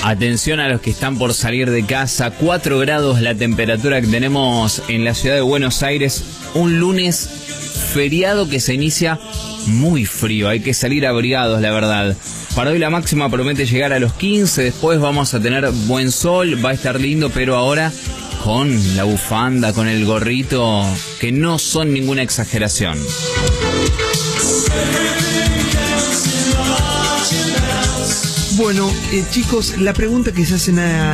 Atención a los que están por salir de casa. 4 grados la temperatura que tenemos en la ciudad de Buenos Aires. Un lunes feriado que se inicia muy frío. Hay que salir abrigados, la verdad. Para hoy la máxima promete llegar a los 15. Después vamos a tener buen sol. Va a estar lindo, pero ahora con la bufanda, con el gorrito, que no son ninguna exageración. Bueno, chicos, la pregunta que se hace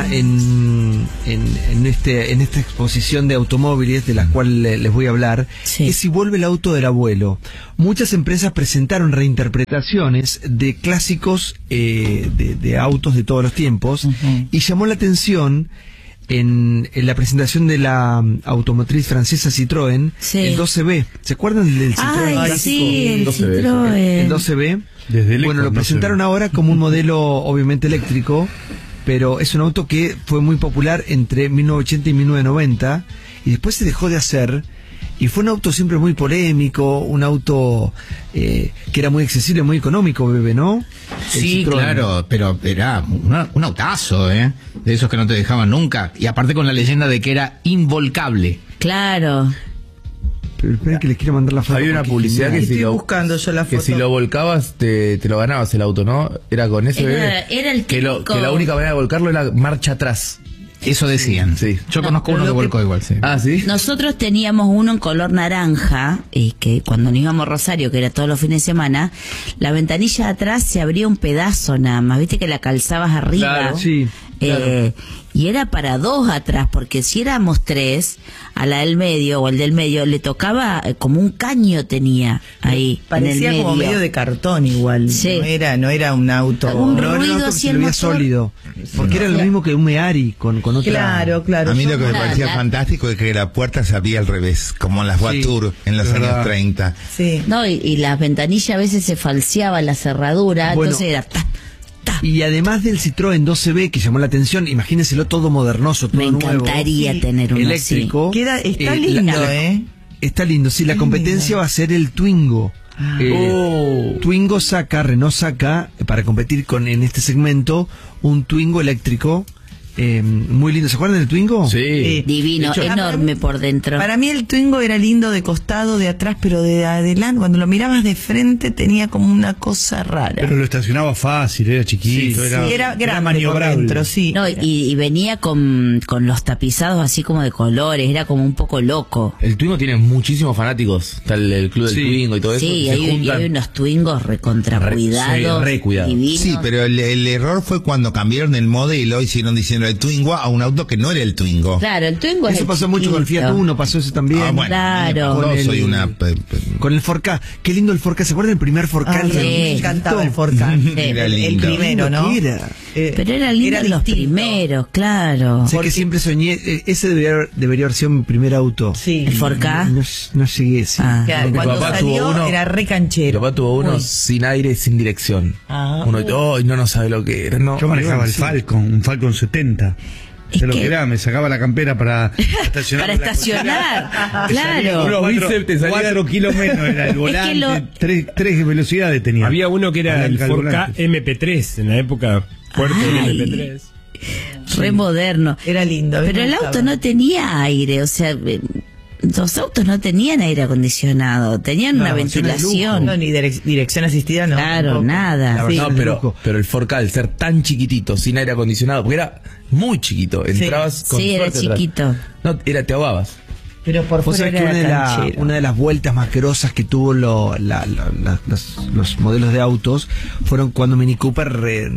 en esta exposición de automóviles de la cual les voy a hablar, sí, es si vuelve el auto del abuelo. Muchas empresas presentaron reinterpretaciones de clásicos de autos de todos los tiempos, y llamó la atención en la presentación de la automotriz francesa Citroën, sí, el 12B. ¿Se acuerdan del Citroën clásico? Sí, el 12B, Citroën. El 12B. Bueno, lo presentaron ahora como un modelo obviamente eléctrico, pero es un auto que fue muy popular entre 1980 y 1990, y después se dejó de hacer, y fue un auto siempre muy polémico, un auto que era muy accesible, muy económico, bebé, ¿no? Sí, claro, pero era un autazo, de esos que no te dejaban nunca, y aparte con la leyenda de que era involcable. Claro. Pero esperen que les quiero mandar la foto. Había una publicidad que si lo volcabas te lo ganabas el auto, ¿no? Era con ese era el que la única manera de volcarlo era marcha atrás. Eso decían. Sí. Yo conozco uno que volcó igual, sí. Ah, ¿sí? Nosotros teníamos uno en color naranja, que cuando nos íbamos a Rosario, que era todos los fines de semana, la ventanilla de atrás se abría un pedazo nada más, viste que la calzabas arriba. Claro, sí. Claro. Y era para 2 atrás, porque si éramos 3, a la del medio o el del medio le tocaba como un caño tenía ahí. Parecía en el como medio de cartón igual. Sí. No era un auto. Un ruido ruido así así sólido. Porque era lo mismo que un Meari con otra. Claro. A mí lo que me parecía fantástico es que la puerta se abría al revés, como en las Voiture en los años 30. Sí. No, y las ventanillas a veces se falseaba la cerradura, Bueno, entonces era y además del Citroën 12B que llamó la atención, imagínenselo todo modernoso, todo nuevo. Me encantaría tener uno eléctrico. así. Está lindo, Está lindo, sí, la competencia va a ser el Twingo. Twingo Renault saca, para competir en este segmento, un Twingo eléctrico. Muy lindo. ¿Se acuerdan del Twingo? Sí. Divino, hecho, enorme por dentro. Para mí el Twingo era lindo de costado, de atrás, pero de adelante, cuando lo mirabas de frente tenía como una cosa rara. Pero lo estacionaba fácil, era chiquito, era maniobrable. Dentro, sí. No, y venía con los tapizados así como de colores, era como un poco loco. El Twingo tiene muchísimos fanáticos, está el club del Twingo y todo eso. Sí, hay unos Twingos recontracuidados, divinos. Sí, pero el error fue cuando cambiaron el modelo, hicieron diciendo el Twingo a un auto que no era el Twingo. Claro, el Twingo es eso pasó mucho con el Fiat Uno, pasó eso también. Bueno, claro. Con el 4K. Qué lindo el 4K. ¿Se acuerdan del primer 4K? Sí, me encantaba el 4K. El primero, ¿no? Pero era lindo los primeros, claro. Sé que siempre soñé, ese debería haber sido mi primer auto. Sí. ¿El 4K? No llegué, sí. Cuando salió era re canchero. Mi papá tuvo uno sin aire, sin dirección. No sabe lo que era. No, yo manejaba el Falcon, un Falcon 70. De lo que era, me sacaba la campera para estacionar. Para estacionar, claro. 4 kilos menos era el volante, 3 velocidades tenía. Había uno que era el 4K MP3 en la época fuerte del MP3. Re moderno. Era lindo. Pero el auto no tenía aire, o sea, los autos no tenían aire acondicionado, tenían una ventilación. No, ni dirección asistida, no. Claro, nada. Sí. No, pero el 4K, al ser tan chiquitito, sin aire acondicionado, porque era muy chiquito, entrabas con era chiquito. Atrás. No, te ahogabas. Pero por fuera era una de las vueltas más grosas que tuvo los modelos de autos fueron cuando Mini Cooper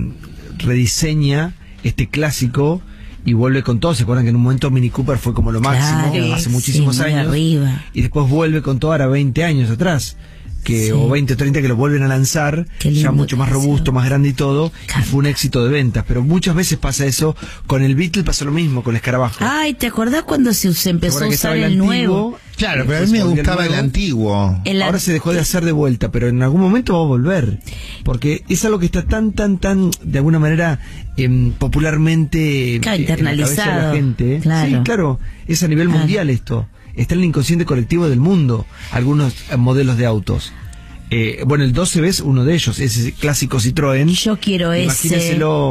rediseña este clásico y vuelve con todo. ¿Se acuerdan que en un momento Mini Cooper fue como lo máximo, hace muchísimos años? Arriba. Y después vuelve con todo ahora 20 años atrás. O 20 o 30 que lo vuelven a lanzar, ya mucho más robusto, más grande y todo, y fue un éxito de ventas. Pero muchas veces pasa eso. Con el Beetle pasó lo mismo, con el Escarabajo. Ay, ¿te acordás cuando se empezó a usar el nuevo? Claro, pero a mí me gustaba el antiguo. Ahora se dejó de hacer de vuelta, pero en algún momento va a volver. Porque es algo que está tan, de alguna manera, popularmente internalizado. En la cabeza de la gente. Claro. Sí, claro, es a nivel mundial esto. Está en el inconsciente colectivo del mundo, algunos modelos de autos. Bueno, el 12B es uno de ellos, ese clásico Citroën. Yo quiero ese. Imagínenselo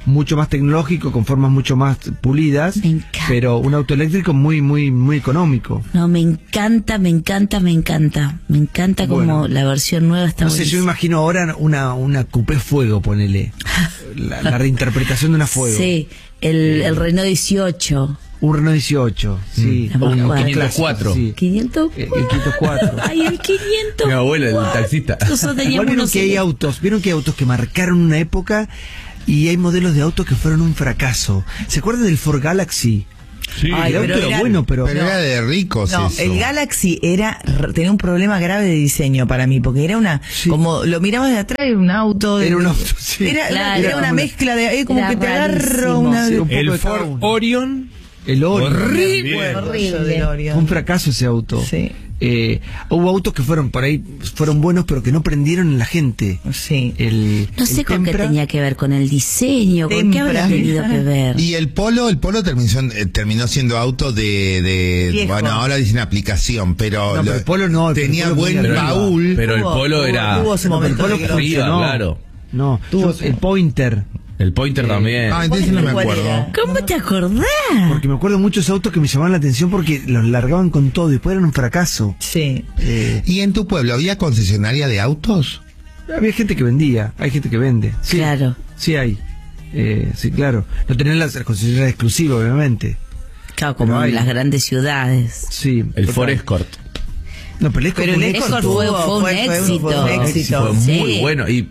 mucho más tecnológico, con formas mucho más pulidas, Me encanta. pero un auto eléctrico muy, muy, muy económico. No, me encanta, me encanta, me encanta. Me encanta como Bueno. la versión nueva está No sé, yo me buenísima. imagino ahora una coupé Fuego, ponele. La reinterpretación de una Fuego. Sí, el Renault 18. Un Renault 18, sí. La O un más clásico, 504. sí. 500. El 504. Ay, el 500. Mi abuela, el taxista. Nosotros Igual teníamos vieron unos que hay autos, que marcaron una época y hay modelos de autos que fueron un fracaso. ¿Se acuerdan del Ford Galaxy? Sí, Ay, el pero auto era era- bueno, pero Era de ricos No, eso. el Galaxy tenía un problema grave de diseño para mí, porque era Sí. como lo mirabas de atrás, era un auto. Era un auto, sí. Era, Claro. era una mezcla de, como Era que te agarro rarísimo. una. Sí, un poco El de cada Ford uno. Orion. El Orion. Horrible. Horrible. Del Orion. Fue un fracaso ese auto. Sí. Hubo autos que fueron buenos, pero que no prendieron en la gente. Sí. No sé con qué Tempra- tenía que ver, con el diseño, con qué habrá Tempra. tenido que ver. Y el Polo terminó siendo auto de Viejo. bueno, ahora dicen aplicación, pero, No, pero el Polo no, el tenía Polo buen muy arriba. baúl. Pero el Polo era... Tuvo su No, pero el momento Polo de gloria. frío, funcionó. claro. No, el Pointer. El Pointer también. Ah, entonces no me ¿Cuál acuerdo. era? ¿Cómo te acordás? Porque me acuerdo muchos autos que me llamaban la atención porque los largaban con todo y después eran un fracaso. Sí. ¿Y en tu pueblo había concesionaria de autos? Había gente que vendía, hay gente que vende. Sí, Claro. Sí hay. Sí, claro. No tenían las concesionarias exclusivas, obviamente. Claro, como Pero hay. en las grandes ciudades. Sí. El total. Ford Escort. No, pero el Escort Pero el fue un Escort Escort éxito. fue un éxito. Fue un éxito. Fue Sí. muy bueno. Y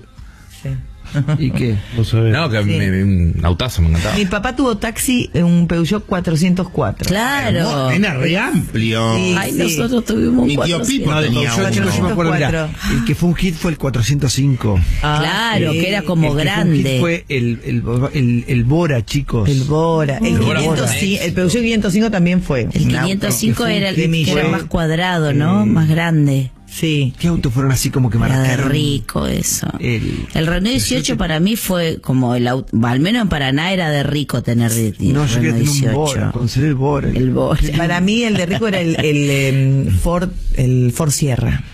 ¿Y qué? Vos sabés. no, que Sí. un autazo me encantaba. Mi papá tuvo taxi, un Peugeot 404. Claro. Era re amplio. Sí. Ay, nosotros tuvimos Mi un tío 400. Pipo No, de tenía Peugeot, uno. yo me acuerdo, mirá, el que fue un hit fue el 405. Claro, sí. que era como El que grande. fue un hit fue el Bora, chicos. El Bora. El Bora fue un 505, el éxito. Peugeot 505 también fue. El un auto 505 que fue era un el que cremilla. era más cuadrado, ¿no? Más grande. Sí. ¿Qué autos fueron así como que Era de marcaron? rico eso. El- El Renault 18 para mí fue como el auto, al menos en Paraná era de rico tener No, yo quería Renault tener un Bora, 18. conocer el Bora. El Bora. Para mí el de rico era el Ford Sierra.